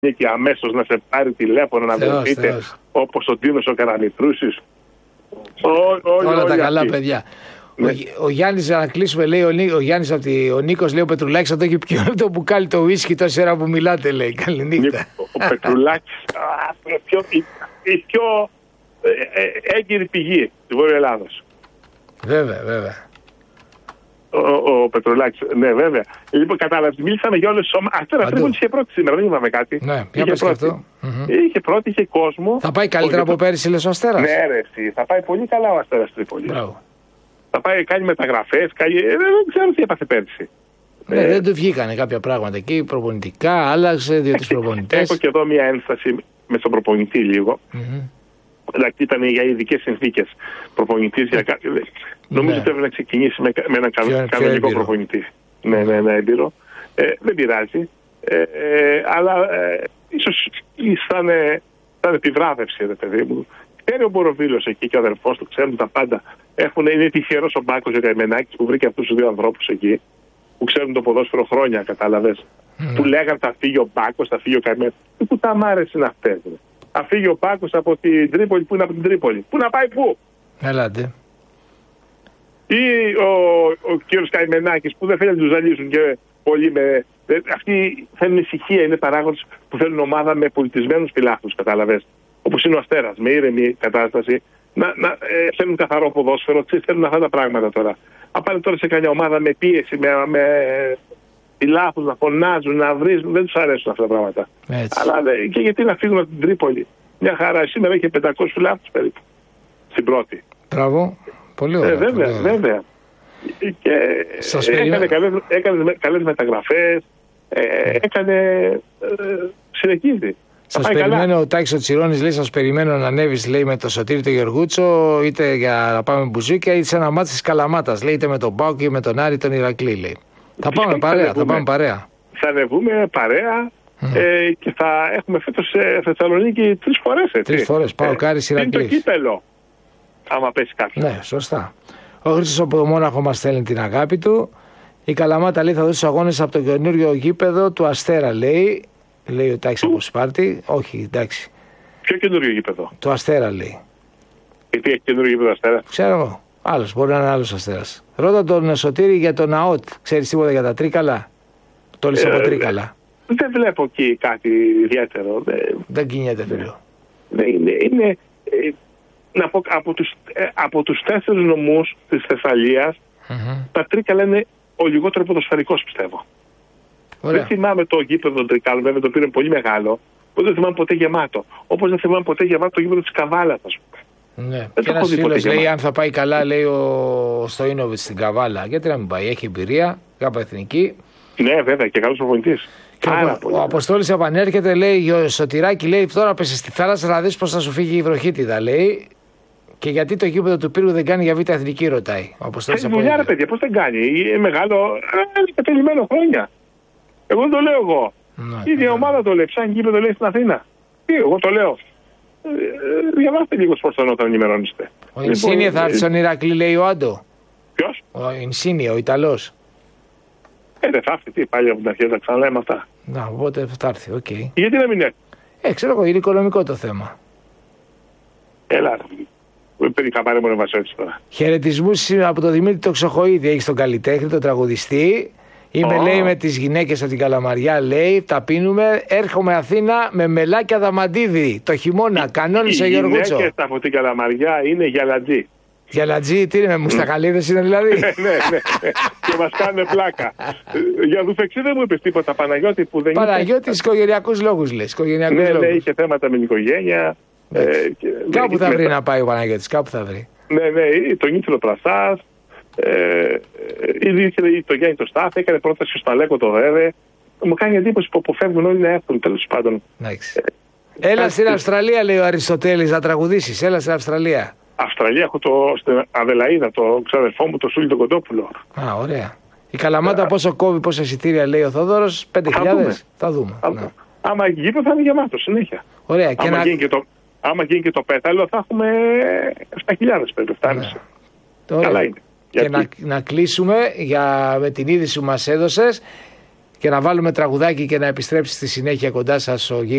και αμέσως να σε πάρει τηλέφωνο να βρεθείτε όπως ο Τίνος ο Καραμητρούσης. Όλα τα καλά παιδιά. Ναι. Ο Γιάννης, να κλείσουμε, λέει ο Γιάννης ο Νίκος, λέει ο Πετρουλάκης θα το έχει πιει το μπουκάλι το ουίσκι τόση ώρα που μιλάτε, λέει. Καληνύχτα. Ο Πετρουλάκης η πιο έγκυρη πηγή της Βόρειας Ελλάδος. Βέβαια. Ο Πετρουλάκης, ναι, βέβαια. Λοιπόν, κατάλαβες, μίλησαμε για όλες τις ομάδες. Αστέρα Τρίπολης είχε πρώτη σήμερα, δεν είπαμε κάτι. Ναι, είχε πρώτη. Είχε πρώτη, είχε κόσμο. Θα πάει καλύτερα από πέρυσι, λες ο Αστέρας? Ναι, ρε, θα πάει πολύ καλά ο Αστέρας Τρίπολης. Θα πάει, κάνει μεταγραφές, δεν ξέρω τι έπαθε πέρυσι. Ναι, δεν του βγήκανε κάποια πράγματα εκεί, προπονητικά, άλλαξε δύο-τρεις προπονητές. Έχω και εδώ μια ένσταση με τον προπονητή λίγο. Δηλαδή ήταν για ειδικές συνθήκες προπονητής. Νομίζω ότι πρέπει να ξεκινήσει με έναν κανονικό προπονητή. Ναι, έμπειρο. Δεν πειράζει. Αλλά ίσως θα είναι επιβράβευση, ρε παιδί μου. Ξέρει ο Μποροβίλος εκεί και ο αδερφός του, ξέρουν τα πάντα. Είναι τυχερός ο Μπάκος και ο Καημενάκης που βρήκε αυτούς τους δύο ανθρώπους εκεί, που ξέρουν το ποδόσφαιρο χρόνια, κατάλαβες. Που λέγανε θα φύγει ο Μπάκος, θα φύγει ο Καημενάκης. Πού τα μάρες είναι αυτές, ρε. Θα φύγει ο Μπάκος από την Τρίπολη, που είναι από την Τρίπολη. Πού να πάει, πού. Ελάτε. Ή ο κύριος Καημενάκης που δεν θέλει να τους ζαλίσουν και πολύ με. Αυτοί θέλουν ησυχία, είναι παράγοντες που θέλουν ομάδα με πολιτισμένους φιλάθλους, κατάλαβες. Όπως είναι ο Αστέρας, με ήρεμη κατάσταση. Θέλουν καθαρό ποδόσφαιρο, θέλουν αυτά τα πράγματα τώρα. Αν πάνε τώρα σε καμιά ομάδα με πίεση, με φιλάθλους να φωνάζουν, να βρίζουν, δεν τους αρέσουν αυτά τα πράγματα. Αλλά και γιατί να φύγουν από την Τρίπολη. Μια χαρά, σήμερα είχε 500 φιλάθλους περίπου. Στην πρώτη. Μπράβο. Πολύ ωραία. Βέβαια. Και έκανε καλές μεταγραφές, συνεχίζει. Σας περιμένω, ο Τάκης ο Τσιρώνης λέει, σας περιμένω να ανέβεις, λέει, με το Σωτήρη το Γεργούτσο, είτε για να πάμε μπουζούκια, είτε σε ένα μάτι της Καλαμάτας, λέει, είτε με τον Πάοκ ή με τον Άρη τον Ηρακλή, λέει. Θα πάμε παρέα. Θα ανεβούμε παρέα και θα έχουμε φέτος σε Θεσσαλονίκη 3 φορές, έτσι. 3 φορές, Πάοκ, Άρης, Ηρακλής. Είναι το κύπελο, άμα πέσει κάποιος. Ναι, σωστά. Ο Χρήστος από το Μόναχο μας στέλνει την αγάπη του. Η Καλαμάτα, λέει, θα δώσει τους αγώνες από το καινούριο γήπεδο του Αστέρα, λέει. Λέει ο Τάκης από Σπάρτη. Όχι, εντάξει. Ποιο καινούριο γήπεδο? Το Αστέρα, λέει. Γιατί έχει καινούριο γήπεδο Αστέρα? Ξέρω εγώ. Άλλος, μπορεί να είναι άλλος Αστέρας. Ρώτα τον Σωτήρη για τον ΑΟΤ. Ξέρεις τίποτα για τα Τρίκαλα? Το λες από Τρίκαλα. Δεν βλέπω εκεί κάτι ιδιαίτερο. Δεν κινιέται, φίλο. Είναι από τους 4 νομούς της Θεσσαλίας, τα Τρίκαλα είναι ο λιγότερο ποδοσφαιρικός, πιστεύω. Ωραία. Δεν θυμάμαι το γήπεδο των Τρικάλων, βέβαια το οποίο είναι πολύ μεγάλο, που δεν θυμάμαι ποτέ γεμάτο. Όπως δεν θυμάμαι ποτέ γεμάτο το γήπεδο της Καβάλας, ας πούμε. Ναι. Και ένας φίλος λέει, αν θα πάει καλά, λέει ο Στοίνοβιτς στην Καβάλα. Γιατί να μην πάει, έχει εμπειρία, κάπου εθνική. Ναι, βέβαια, και καλός προπονητής. Ο Αποστόλης επανέρχεται, λέει, ο Σωτηράκη, λέει, τώρα πες στη θάλασσα να δεις πώς θα σου φύγει η βροχίτιδα, λέει. Και γιατί το γήπεδο του Πύργου δεν κάνει για β' εθνική, ρωτάει. Έχει δουλειά, ρε παιδιά, πώς δεν κάνει. Είναι μεγάλο, είναι κατελημένο χρόνια. Εγώ δεν το λέω εγώ. Η ίδια ομάδα το λέει. Ψάχνει γήπεδο, λέει, στην Αθήνα. Εγώ το λέω. Διαβάστε λίγο σπορτών όταν ενημερώνεστε. Ο Ινσίνιε θα έρθει στον Ηρακλή, λέει ο Άντο. Ποιος? Ο Ινσίνιε, ο Ιταλός. Δεν θα έρθει, πάλι από την αρχή, θα ξαναλέμε αυτά. Να, οπότε θα έρθει, οκ. Γιατί να μην έρθει? Ξέρω εγώ, είναι οικονομικό το θέμα. Έλα, περικά πάρε μόνο Βασίλης τώρα. Χαιρετισμούς από τον Δημήτρη το Ξοχοίδη. Έχει τον καλλιτέχνη, τον τραγουδιστή. Είμαι, λέει, με τις γυναίκες από την Καλαμαριά, λέει, τα πίνουμε. Έρχομαι Αθήνα με μελάκια δαμαντίδι το χειμώνα. Κανόνισε ο Γιωργούτσο. Οι γυναίκες από την Καλαμαριά είναι γιαλατζή. Γιαλατζή, τι είναι, με μουστακαλίδες είναι δηλαδή? Ναι. Και μας κάνουν πλάκα. Για Δουφεξή δεν μου είπες τίποτα, Παναγιώτη, που δεν Παναγιώτης, οικογενειακούς λόγους λες. Ναι, είχε θέματα με την οικογένεια. Κάπου θα βρει να πάει ο Παναγιώτης, κάπου θα βρει. Ναι, τον Ήθελο Πρασάς. Ήδη ήθελε το Γιάννη το Στάθ, έκανε πρόταση στο Σταλέκο το ΔΕΔΕ. Μου κάνει εντύπωση που αποφεύγουν όλοι να έρθουν, τέλος πάντων. Έλα στην Αυστραλία, λέει ο Αριστοτέλης, να τραγουδήσεις. Έλα στην Αυστραλία. Αυστραλία έχω στην Αδελαΐδα, το ξαδερφό μου, το Σούλη τον Κοντόπουλο. Α, ωραία. Η Καλαμάτα πόσο κόβει, πόσα εισιτήρια, λέει ο Θόδωρος? 5.000. Θα δούμε. Άμα γήπεδο θα είναι γεμάτο συνέχεια. Ωραία. Άμα γίνει και το πέταλο θα έχουμε 7.000 περίπου. Καλά είναι. Και να κλείσουμε με την είδηση που μας έδωσες και να βάλουμε τραγουδάκι και να επιστρέψει στη συνέχεια κοντά σας ο